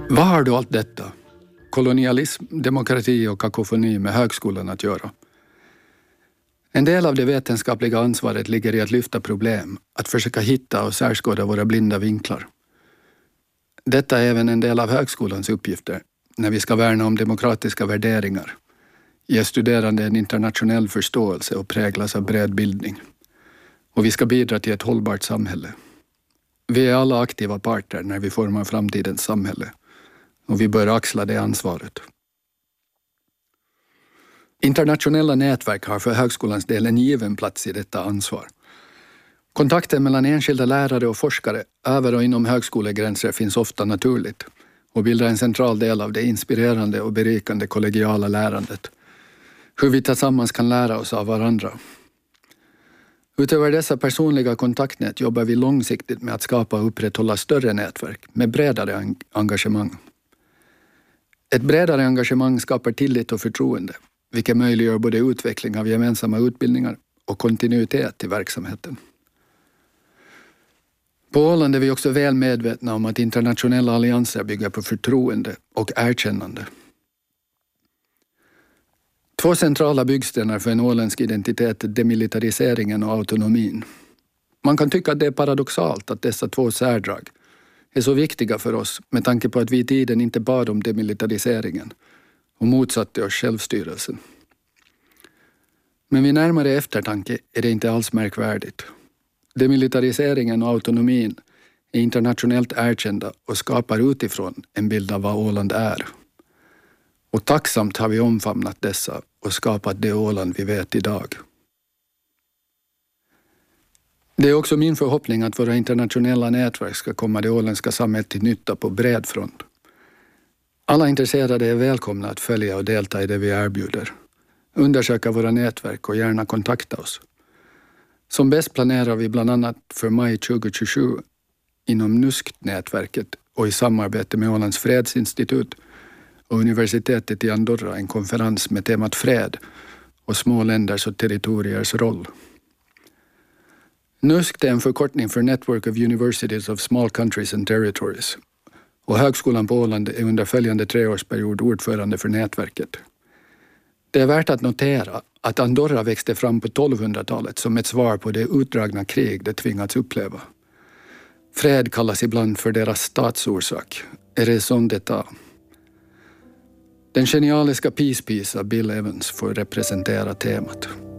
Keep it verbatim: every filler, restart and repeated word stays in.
Vad har då allt detta, kolonialism, demokrati och kakofoni, med högskolan att göra? En del av det vetenskapliga ansvaret ligger i att lyfta problem, att försöka hitta och särskåda våra blinda vinklar. Detta är även en del av högskolans uppgifter, när vi ska värna om demokratiska värderingar, ge studerande en internationell förståelse och präglas av bred bildning. Och vi ska bidra till ett hållbart samhälle. Vi är alla aktiva parter när vi formar framtidens samhälle, och vi bör axla det ansvaret. Internationella nätverk har för högskolans del en given plats i detta ansvar. Kontakten mellan enskilda lärare och forskare över och inom högskolegränser finns ofta naturligt och bildar en central del av det inspirerande och berikande kollegiala lärandet. Hur vi tillsammans kan lära oss av varandra. Utöver dessa personliga kontaktnät jobbar vi långsiktigt med att skapa och upprätthålla större nätverk med bredare engagemang. Ett bredare engagemang skapar tillit och förtroende, vilket möjliggör både utveckling av gemensamma utbildningar och kontinuitet till verksamheten. På Åland är vi också väl medvetna om att internationella allianser bygger på förtroende och erkännande. Två centrala byggstenar för en åländsk identitet är demilitariseringen och autonomin. Man kan tycka att det är paradoxalt att dessa två särdrag är så viktiga för oss med tanke på att vi i tiden inte bad om demilitariseringen och motsatte oss självstyrelsen. Men vid närmare eftertanke är det inte alls märkvärdigt. Demilitariseringen och autonomin är internationellt erkända och skapar utifrån en bild av vad Åland är. Och tacksamt har vi omfamnat dessa och skapat det Åland vi vet idag. Det är också min förhoppning att våra internationella nätverk ska komma det åländska samhället till nytta på bred front. Alla intresserade är välkomna att följa och delta i det vi erbjuder. Undersöka våra nätverk och gärna kontakta oss. Som bäst planerar vi bland annat för maj tjugohundratjugosju inom N U S K-nätverket och i samarbete med Ålands fredsinstitut och universitetet i Andorra en konferens med temat fred och små länders och territoriers roll. N U S K är en förkortning för Network of Universities of Small Countries and Territories och Högskolan på Åland är under följande treårsperiod ordförande för nätverket. Det är värt att notera att Andorra växte fram på tolvhundratalet som ett svar på det utdragna krig det tvingats uppleva. Fred kallas ibland för deras statsorsak, raison d'état. Den genialiska Peace Piece av Bill Evans får representera temat.